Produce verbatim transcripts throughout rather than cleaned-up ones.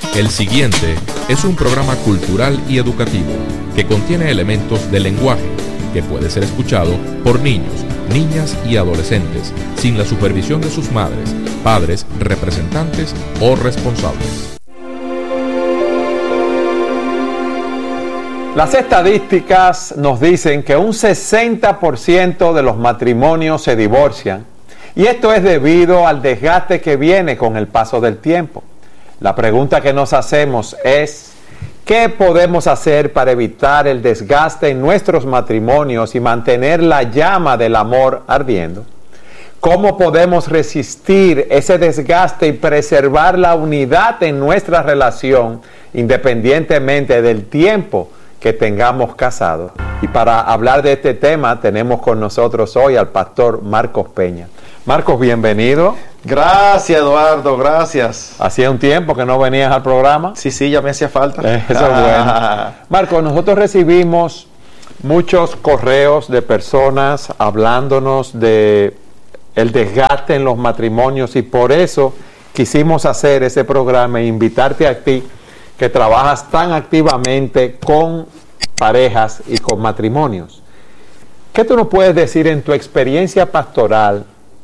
El siguiente es un programa cultural y educativo que contiene elementos de lenguaje que puede ser escuchado por niños, niñas y adolescentes sin la supervisión de sus madres, padres, representantes o responsables. Las estadísticas nos dicen que un sesenta por ciento de los matrimonios se divorcian, y esto es debido al desgaste que viene con el paso del tiempo. La pregunta que nos hacemos es: ¿qué podemos hacer para evitar el desgaste en nuestros matrimonios y mantener la llama del amor ardiendo? ¿Cómo podemos resistir ese desgaste y preservar la unidad en nuestra relación independientemente del tiempo que tengamos casados? Y para hablar de este tema tenemos con nosotros hoy al pastor Marcos Peña. Marcos, bienvenido. Gracias, Eduardo, gracias. Hacía un tiempo que no venías al programa. Sí, sí, ya me hacía falta. Eh, eso es bueno. Marcos, nosotros recibimos muchos correos de personas hablándonos de el desgaste en los matrimonios, y por eso quisimos hacer ese programa e invitarte a ti, que trabajas tan activamente con parejas y con matrimonios. ¿Qué tú nos puedes decir en tu experiencia pastoral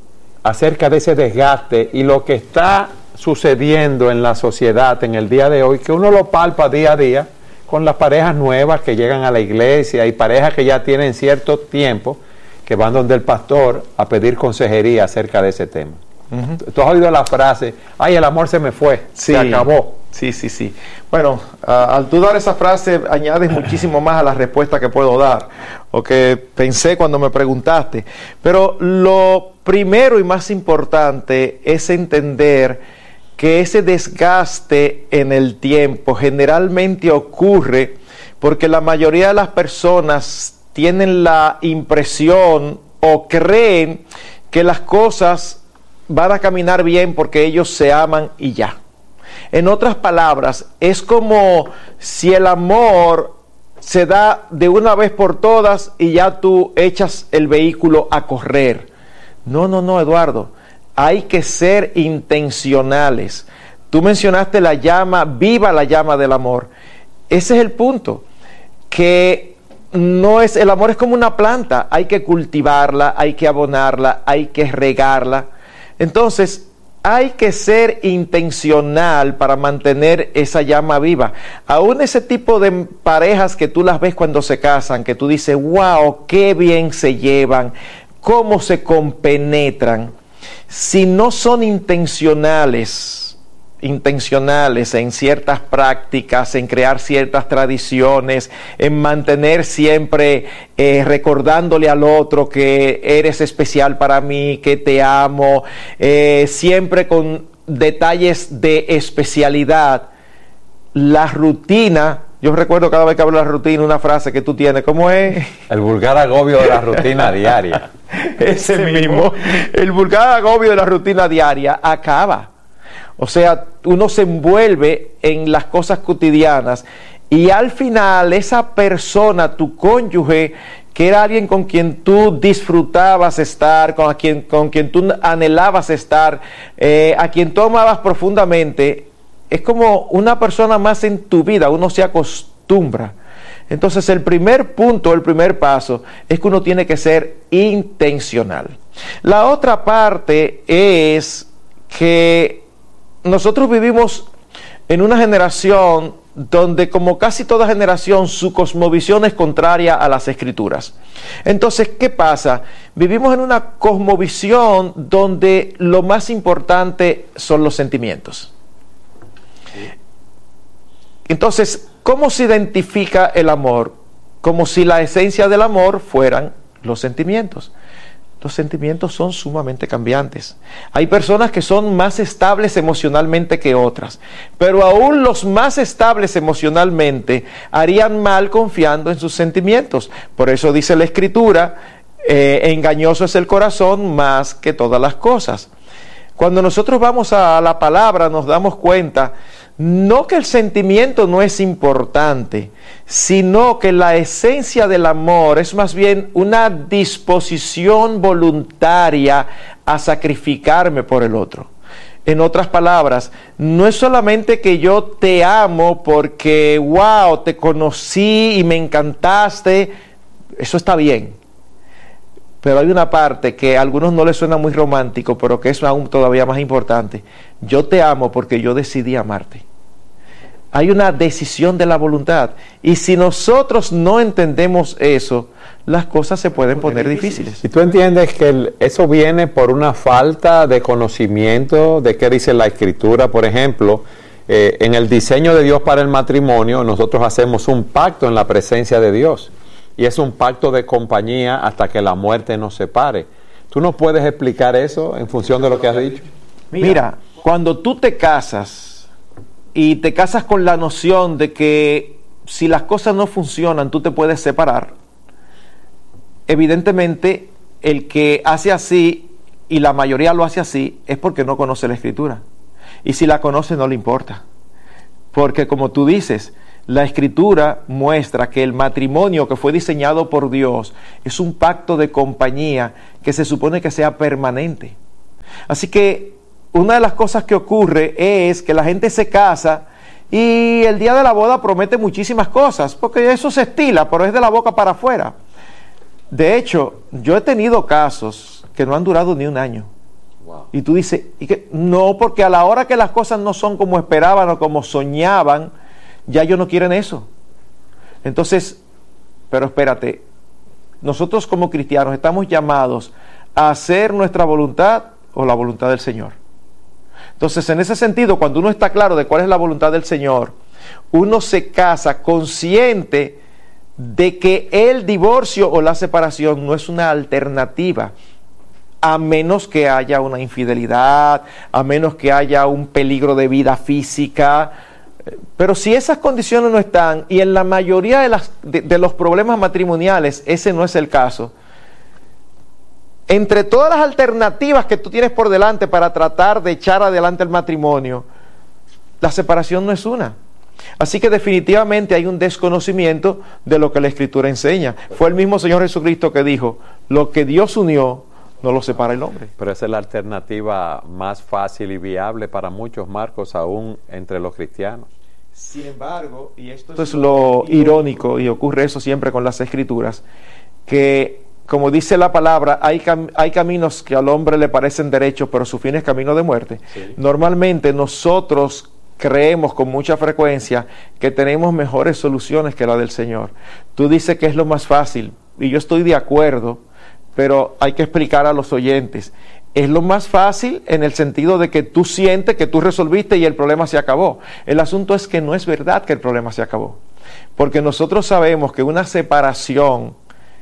acerca de ese desgaste y lo que está sucediendo en la sociedad en el día de hoy, que uno lo palpa día a día con las parejas nuevas que llegan a la iglesia y parejas que ya tienen cierto tiempo que van donde el pastor a pedir consejería acerca de ese tema? Uh-huh. ¿Tú has oído la frase, ay, el amor se me fue, sí, se acabó? Sí, sí, sí. Bueno, uh, al tú dar esa frase añades muchísimo más a la respuesta que puedo dar, o que pensé cuando me preguntaste. Pero lo primero y más importante es entender que ese desgaste en el tiempo generalmente ocurre porque la mayoría de las personas tienen la impresión o creen que las cosas van a caminar bien porque ellos se aman y ya. En otras palabras, es como si el amor se da de una vez por todas y ya tú echas el vehículo a correr. No, no, no, Eduardo. Hay que ser intencionales. Tú mencionaste la llama, viva la llama del amor. Ese es el punto. Que no es, el amor es como una planta. Hay que cultivarla, hay que abonarla, hay que regarla. Entonces, hay que ser intencional para mantener esa llama viva. Aún ese tipo de parejas que tú las ves cuando se casan, que tú dices, wow, qué bien se llevan, cómo se compenetran. Si no son intencionales, intencionales en ciertas prácticas, en crear ciertas tradiciones, en mantener siempre eh, recordándole al otro que eres especial para mí, que te amo, eh, siempre con detalles de especialidad, la rutina. Yo recuerdo cada vez que hablo de la rutina una frase que tú tienes, ¿cómo es? El vulgar agobio de la rutina diaria. Ese mismo. El vulgar agobio de la rutina diaria acaba. O sea, uno se envuelve en las cosas cotidianas y al final esa persona, tu cónyuge, que era alguien con quien tú disfrutabas estar, con quien, con quien tú anhelabas estar, eh, a quien tú amabas profundamente, es como una persona más en tu vida, uno se acostumbra. Entonces el primer punto, el primer paso, es que uno tiene que ser intencional. La otra parte es que nosotros vivimos en una generación donde, como casi toda generación, su cosmovisión es contraria a las Escrituras. Entonces, ¿qué pasa? Vivimos en una cosmovisión donde lo más importante son los sentimientos. Entonces, ¿cómo se identifica el amor? Como si la esencia del amor fueran los sentimientos. Los sentimientos son sumamente cambiantes. Hay personas que son más estables emocionalmente que otras, pero aún los más estables emocionalmente harían mal confiando en sus sentimientos. Por eso dice la Escritura, eh, engañoso es el corazón más que todas las cosas. Cuando nosotros vamos a la palabra nos damos cuenta, no que el sentimiento no es importante, sino que la esencia del amor es más bien una disposición voluntaria a sacrificarme por el otro. En otras palabras, no es solamente que yo te amo porque, wow, te conocí y me encantaste, eso está bien. Pero hay una parte que a algunos no les suena muy romántico, pero que es aún todavía más importante. Yo te amo porque yo decidí amarte. Hay una decisión de la voluntad. Y si nosotros no entendemos eso, las cosas se pueden poner difíciles. ¿Y tú entiendes que el, eso viene por una falta de conocimiento de qué dice la Escritura? Por ejemplo, eh, en el diseño de Dios para el matrimonio, nosotros hacemos un pacto en la presencia de Dios. Y es un pacto de compañía hasta que la muerte nos separe. ¿Tú nos puedes explicar eso en función de lo que has dicho? Mira, Mira cuando tú te casas, y te casas con la noción de que si las cosas no funcionan, tú te puedes separar, evidentemente el que hace así, y la mayoría lo hace así, es porque no conoce la Escritura. Y si la conoce, no le importa. Porque como tú dices, la Escritura muestra que el matrimonio que fue diseñado por Dios es un pacto de compañía que se supone que sea permanente. Así que una de las cosas que ocurre es que la gente se casa y el día de la boda promete muchísimas cosas, porque eso se estila, pero es de la boca para afuera. De hecho, yo he tenido casos que no han durado ni un año. Wow. Y tú dices, ¿y que? No, porque a la hora que las cosas no son como esperaban o como soñaban, ya ellos no quieren eso. Entonces, pero espérate, nosotros como cristianos estamos llamados a hacer nuestra voluntad o la voluntad del Señor. Entonces, en ese sentido, cuando uno está claro de cuál es la voluntad del Señor, uno se casa consciente de que el divorcio o la separación no es una alternativa, a menos que haya una infidelidad, a menos que haya un peligro de vida física. Pero si esas condiciones no están, y en la mayoría de, las, de, de los problemas matrimoniales ese no es el caso, entre todas las alternativas que tú tienes por delante para tratar de echar adelante el matrimonio, la separación no es una. Así que definitivamente hay un desconocimiento de lo que la Escritura enseña. Fue el mismo Señor Jesucristo que dijo, lo que Dios unió, no lo separa el hombre. Pero esa es la alternativa más fácil y viable para muchos, Marcos, aún entre los cristianos. Sin embargo, y esto, esto es lo irónico, y ocurre eso siempre con las Escrituras, que como dice la palabra, hay, cam- hay caminos que al hombre le parecen derechos, pero su fin es camino de muerte. Sí. Normalmente nosotros creemos con mucha frecuencia que tenemos mejores soluciones que la del Señor. Tú dices que es lo más fácil, y yo estoy de acuerdo, pero hay que explicar a los oyentes. Es lo más fácil en el sentido de que tú sientes que tú resolviste y el problema se acabó. El asunto es que no es verdad que el problema se acabó, porque nosotros sabemos que una separación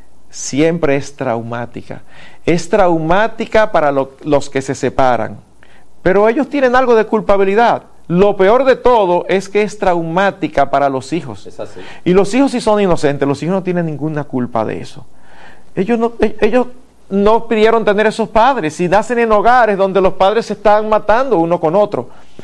siempre es traumática. Es traumática para lo, los que se separan, pero ellos tienen algo de culpabilidad. Lo peor de todo es que es traumática para los hijos. Es así. Y los hijos sí son inocentes, los hijos no tienen ninguna culpa de eso. Ellos no, ellos no pidieron tener esos padres y nacen en hogares donde los padres se están matando uno con otro.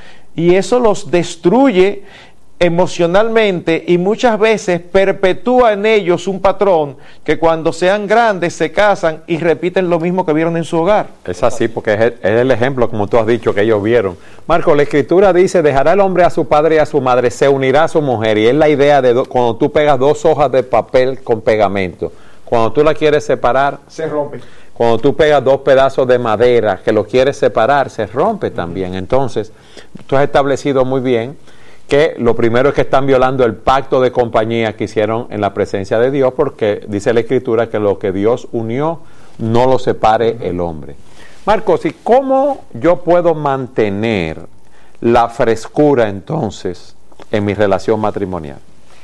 Y eso los destruye emocionalmente y muchas veces perpetúa en ellos un patrón que cuando sean grandes se casan y repiten lo mismo que vieron en su hogar. Es así, porque es el, es el ejemplo, como tú has dicho, que ellos vieron. Marco, la Escritura dice, dejará el hombre a su padre y a su madre, se unirá a su mujer, y es la idea de do, cuando tú pegas dos hojas de papel con pegamento, cuando tú la quieres separar, se rompe. Cuando tú pegas dos pedazos de madera que lo quieres separar, se rompe también. Entonces, tú has establecido muy bien que lo primero es que están violando el pacto de compañía que hicieron en la presencia de Dios, porque dice la Escritura que lo que Dios unió no lo separe el hombre. Marcos, ¿y cómo yo puedo mantener la frescura entonces en mi relación matrimonial?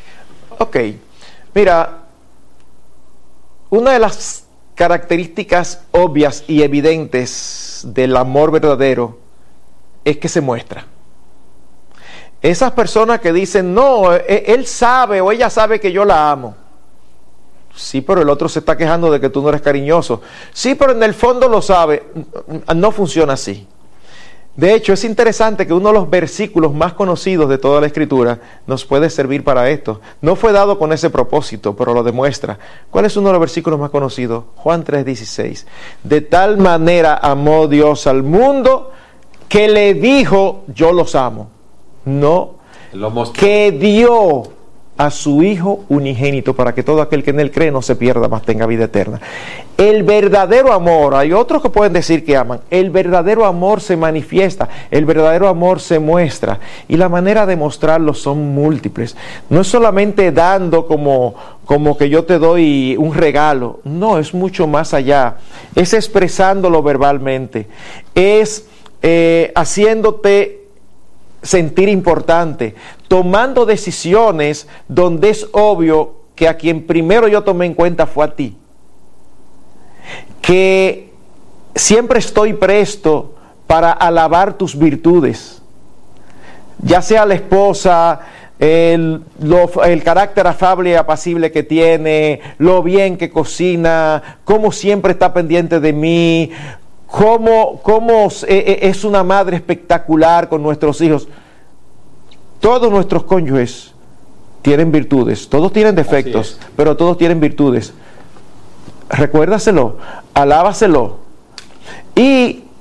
Ok, mira, una de las características obvias y evidentes del amor verdadero es que se muestra. Esas personas que dicen, no, él sabe o ella sabe que yo la amo. Sí, pero el otro se está quejando de que tú no eres cariñoso. Sí, pero en el fondo lo sabe. No funciona así. De hecho, es interesante que uno de los versículos más conocidos de toda la Escritura nos puede servir para esto. No fue dado con ese propósito, pero lo demuestra. ¿Cuál es uno de los versículos más conocidos? Juan tres dieciséis. De tal manera amó Dios al mundo que le dijo, yo los amo. No, Lo mostró. que dio a su Hijo unigénito para que todo aquel que en él cree no se pierda, mas tenga vida eterna. El verdadero amor, hay otros que pueden decir que aman, el verdadero amor se manifiesta, el verdadero amor se muestra, y la manera de mostrarlo son múltiples. No es solamente dando como, como que yo te doy un regalo, no, es mucho más allá, es expresándolo verbalmente, es eh, haciéndote sentir importante, tomando decisiones donde es obvio que a quien primero yo tomé en cuenta fue a ti, que siempre estoy presto para alabar tus virtudes, ya sea la esposa, el, lo, el carácter afable y apacible que tiene, lo bien que cocina, cómo siempre está pendiente de mí, cómo, cómo es una madre espectacular con nuestros hijos. Todos nuestros cónyuges tienen virtudes, todos tienen defectos, pero todos tienen virtudes. Recuérdaselo, alábaselo. Y